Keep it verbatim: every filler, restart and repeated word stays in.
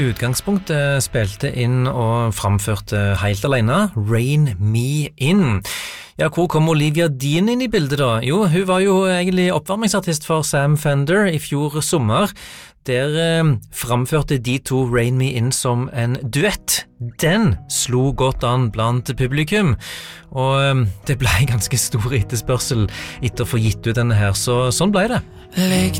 Utgangspunktet spilte inn og framførte helt alene Rain Me In. Ja, hvor kom Olivia Dean inn i bildet da? Jo, hun var jo egentlig oppvarmingsartist for Sam Fender i fjor sommer. Der eh, framførte de to Rain Me In som en duett. Den slo godt an blant publikum, og eh, det ble ganske stor etterspørsel etter å få gitt ut denne her, så sånn ble det. Legg